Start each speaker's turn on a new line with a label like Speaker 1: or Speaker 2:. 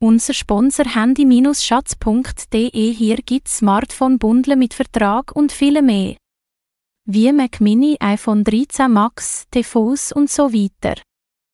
Speaker 1: Unser Sponsor handy-schatz.de. Hier gibt's Smartphone-Bundle mit Vertrag und viel mehr. Wie Mac Mini, iPhone 13 Max, TVs und so weiter.